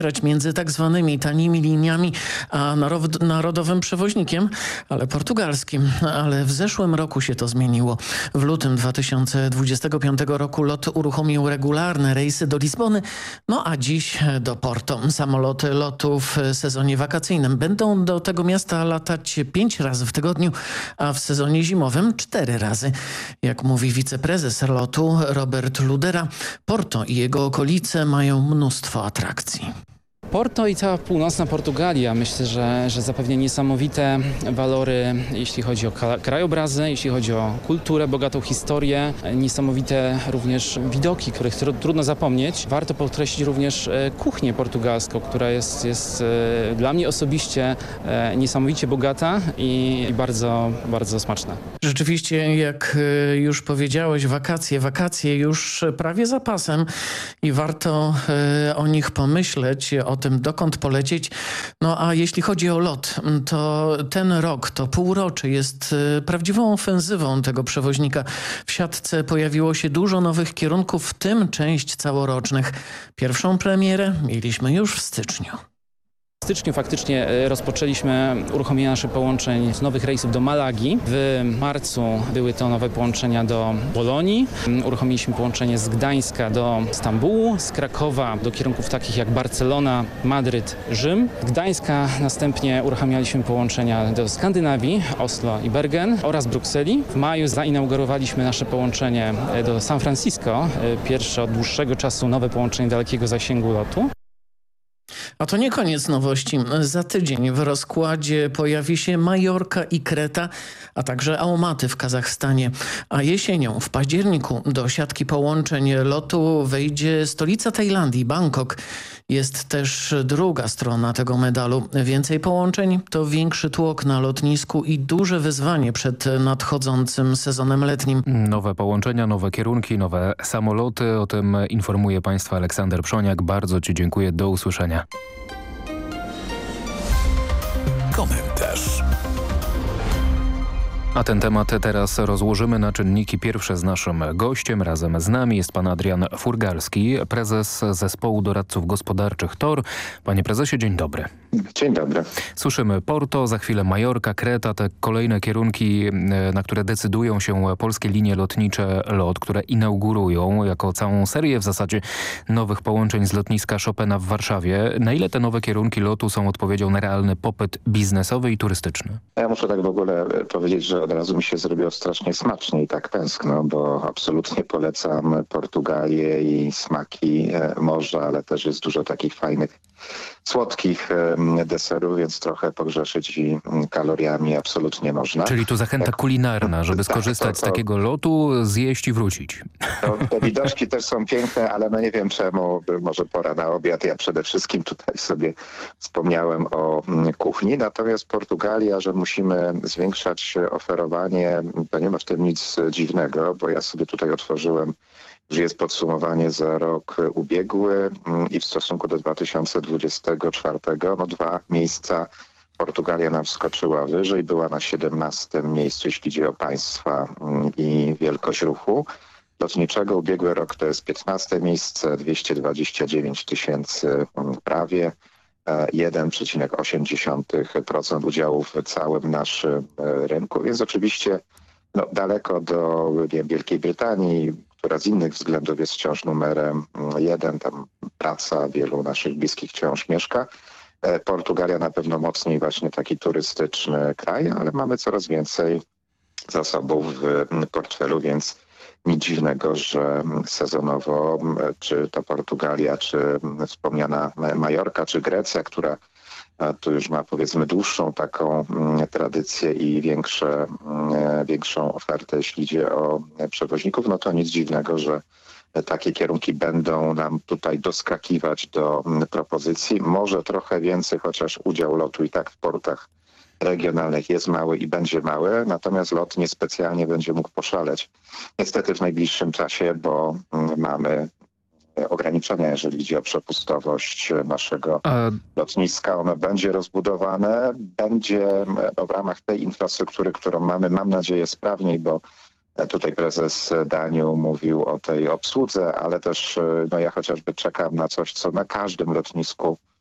między tak zwanymi tanimi liniami a narodowym przewoźnikiem, ale portugalskim. Ale w zeszłym roku się to zmieniło. W lutym 2025 roku LOT uruchomił regularne rejsy do Lizbony, no a dziś do Porto. Samoloty LOT-u w sezonie wakacyjnym będą do tego miasta latać 5 razy w tygodniu, a w sezonie zimowym 4 razy. Jak mówi wiceprezes LOT-u Robert Ludera, Porto i jego okolice mają mnóstwo atrakcji. Porto i cała północna Portugalia myślę, że zapewnia niesamowite walory, jeśli chodzi o krajobrazy, jeśli chodzi o kulturę, bogatą historię, niesamowite również widoki, których trudno zapomnieć. Warto podkreślić również kuchnię portugalską, która jest dla mnie osobiście niesamowicie bogata i bardzo, bardzo smaczna. Rzeczywiście, jak już powiedziałeś, wakacje już prawie za pasem i warto o nich pomyśleć, o tym, dokąd polecieć. No a jeśli chodzi o LOT, to ten rok, to półrocze jest prawdziwą ofensywą tego przewoźnika. W siatce pojawiło się dużo nowych kierunków, w tym część całorocznych. Pierwszą premierę mieliśmy już w styczniu. W styczniu faktycznie rozpoczęliśmy uruchomienie naszych połączeń z nowych rejsów do Malagi. W marcu były to nowe połączenia do Bolonii. Uruchomiliśmy połączenie z Gdańska do Stambułu, z Krakowa do kierunków takich jak Barcelona, Madryt, Rzym. Z Gdańska następnie uruchamialiśmy połączenia do Skandynawii, Oslo i Bergen oraz Brukseli. W maju zainaugurowaliśmy nasze połączenie do San Francisco. Pierwsze od dłuższego czasu nowe połączenie dalekiego zasięgu lotu. A to nie koniec nowości. Za tydzień w rozkładzie pojawi się Majorka i Kreta, a także Almaty w Kazachstanie. A jesienią, w październiku, do siatki połączeń LOT-u wejdzie stolica Tajlandii, Bangkok. Jest też druga strona tego medalu. Więcej połączeń to większy tłok na lotnisku i duże wyzwanie przed nadchodzącym sezonem letnim. Nowe połączenia, nowe kierunki, nowe samoloty. O tym informuje Państwa Aleksander Przoniak. Bardzo Ci dziękuję. Do usłyszenia. Komentarz. A ten temat teraz rozłożymy na czynniki pierwsze z naszym gościem. Razem z nami jest pan Adrian Furgalski, prezes Zespołu Doradców Gospodarczych TOR. Panie prezesie, dzień dobry. Dzień dobry. Słyszymy Porto, za chwilę Majorka, Kreta, te kolejne kierunki, na które decydują się polskie linie lotnicze LOT, które inaugurują jako całą serię w zasadzie nowych połączeń z lotniska Chopina w Warszawie. Na ile te nowe kierunki lotu są odpowiedzią na realny popyt biznesowy i turystyczny? Ja muszę tak w ogóle powiedzieć, że od razu mi się zrobiło strasznie smacznie i tak tęskno, bo absolutnie polecam Portugalię i smaki morza, ale też jest dużo takich fajnych, słodkich deserów, więc trochę pogrzeszyć i kaloriami absolutnie można. Czyli tu zachęta kulinarna, żeby skorzystać z takiego lotu, zjeść i wrócić. Te widoczki też są piękne, ale no nie wiem czemu, może pora na obiad. Ja przede wszystkim tutaj sobie wspomniałem o kuchni, natomiast Portugalia, że musimy zwiększać oferowanie, to nie ma w tym nic dziwnego, bo ja sobie tutaj otworzyłem, że jest podsumowanie za rok ubiegły i w stosunku do 2024 no 2 miejsca Portugalia nam wskoczyła wyżej, była na 17 miejscu, jeśli chodzi o państwa i wielkość ruchu lotniczego. Ubiegły rok to jest 15 miejsce, 229 tysięcy prawie, 1,8% udziału w całym naszym rynku, więc oczywiście no, daleko do Wielkiej Brytanii, która z innych względów jest wciąż numerem 1, tam praca wielu naszych bliskich wciąż mieszka. Portugalia na pewno mocniej właśnie taki turystyczny kraj, ale mamy coraz więcej zasobów w portfelu, więc nic dziwnego, że sezonowo czy to Portugalia, czy wspomniana Majorka, czy Grecja, która tu już ma powiedzmy dłuższą taką tradycję i większą ofertę, jeśli idzie o przewoźników, no to nic dziwnego, że takie kierunki będą nam tutaj doskakiwać do propozycji. Może trochę więcej, chociaż udział lotu i tak w portach regionalnych jest mały i będzie mały, natomiast lot niespecjalnie będzie mógł poszaleć. Niestety w najbliższym czasie, bo mamy ograniczenia, jeżeli chodzi o przepustowość naszego lotniska. Ono będzie rozbudowane, będzie w ramach tej infrastruktury, którą mamy, mam nadzieję sprawniej, bo Tutaj prezes Daniu mówił o tej obsłudze, ale też ja chociażby czekam na coś, co na każdym lotnisku